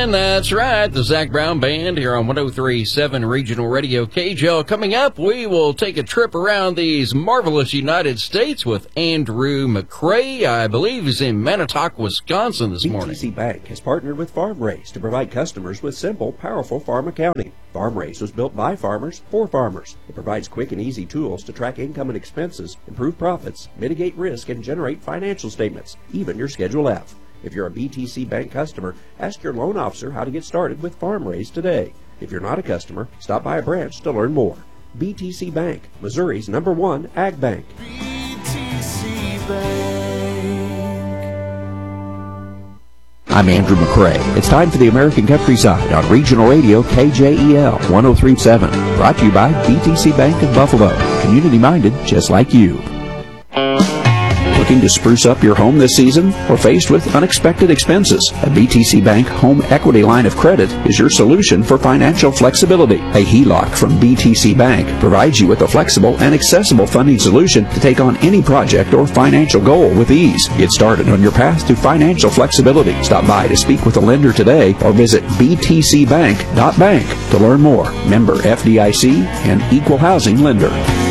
And that's right, the Zach Brown Band here on 103.7 Regional Radio KJL. Coming up, we will take a trip around these marvelous United States with Andrew McCray. I believe he's in Manitowoc, Wisconsin this morning. BTC Bank has partnered with FarmRaise to provide customers with simple, powerful farm accounting. FarmRaise was built by farmers for farmers. It provides quick and easy tools to track income and expenses, improve profits, mitigate risk, and generate financial statements, even your Schedule F. If you're a BTC Bank customer, ask your loan officer how to get started with FarmRaise today. If you're not a customer, stop by a branch to learn more. BTC Bank, Missouri's #1 ag bank. BTC Bank. I'm Andrew McCray. It's time for the American Countryside on Regional Radio KJEL 103.7. Brought to you by BTC Bank of Buffalo. Community-minded just like you. Looking to spruce up your home this season or faced with unexpected expenses? A BTC Bank Home Equity Line of Credit is your solution for financial flexibility. A HELOC from BTC Bank provides you with a flexible and accessible funding solution to take on any project or financial goal with ease. Get started on your path to financial flexibility. Stop by to speak with a lender today or visit btcbank.bank to learn more. Member FDIC and Equal Housing Lender.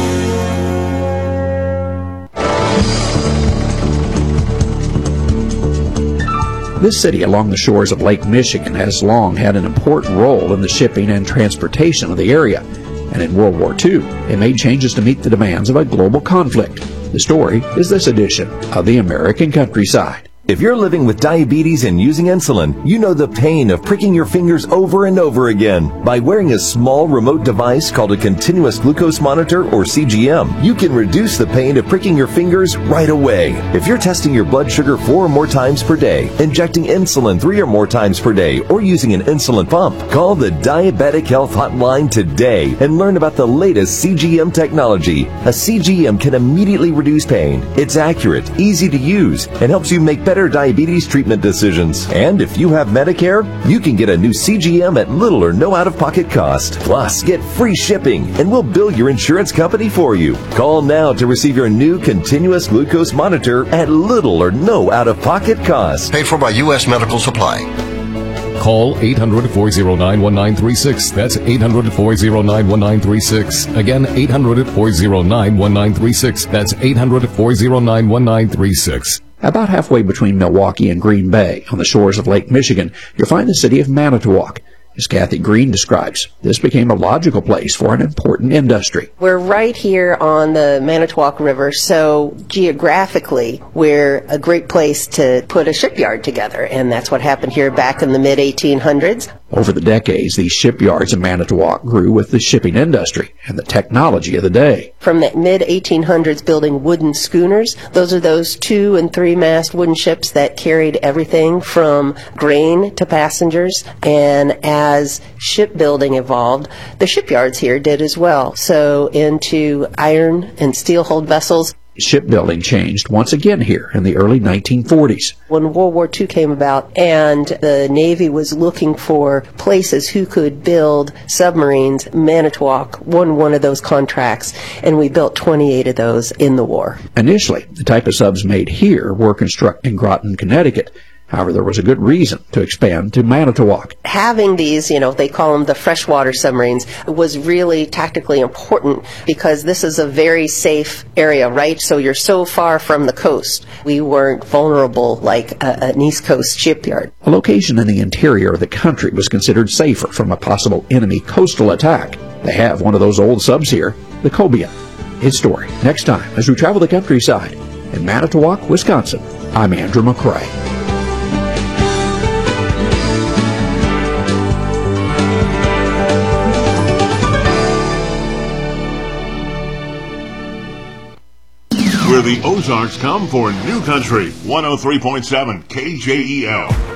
This city along the shores of Lake Michigan has long had an important role in the shipping and transportation of the area. And in World War II, it made changes to meet the demands of a global conflict. The story is this edition of the American Countryside. If you're living with diabetes and using insulin, you know the pain of pricking your fingers over and over again. By wearing a small remote device called a continuous glucose monitor, or CGM, you can reduce the pain of pricking your fingers right away. If you're testing your blood sugar 4 or more times per day, injecting insulin 3 or more times per day, or using an insulin pump, call the Diabetic Health Hotline today and learn about the latest CGM technology. A CGM can immediately reduce pain. It's accurate, easy to use, and helps you make better diabetes treatment decisions. And if you have Medicare, you can get a new CGM at little or no out-of-pocket cost. Plus, get free shipping, and we'll bill your insurance company for you. Call now to receive your new continuous glucose monitor at little or no out-of-pocket cost. Paid for by U.S. Medical Supply. Call 800-409-1936. That's 800-409-1936. Again, 800-409-1936. That's 800-409-1936. About halfway between Milwaukee and Green Bay, on the shores of Lake Michigan, you'll find the city of Manitowoc. As Kathy Green describes, this became a logical place for an important industry. We're right here on the Manitowoc River, so geographically, we're a great place to put a shipyard together, and that's what happened here back in the mid-1800s. Over the decades, these shipyards in Manitowoc grew with the shipping industry and the technology of the day. From the mid-1800s building wooden schooners, those are those 2- and 3-mast wooden ships that carried everything from grain to passengers, and as shipbuilding evolved, the shipyards here did as well. So into iron and steel-hulled vessels. Shipbuilding changed once again here in the early 1940s. When World War II came about and the Navy was looking for places who could build submarines, Manitowoc won one of those contracts, and we built 28 of those in the war. Initially, the type of subs made here were constructed in Groton, Connecticut. However, there was a good reason to expand to Manitowoc. Having these, they call them the freshwater submarines, was really tactically important because this is a very safe area, right? So you're so far from the coast. We weren't vulnerable like an East Coast shipyard. A location in the interior of the country was considered safer from a possible enemy coastal attack. They have one of those old subs here, the Cobia. His story next time as we travel the countryside in Manitowoc, Wisconsin. I'm Andrew McCray. Where the Ozarks come for New Country 103.7 KJEL.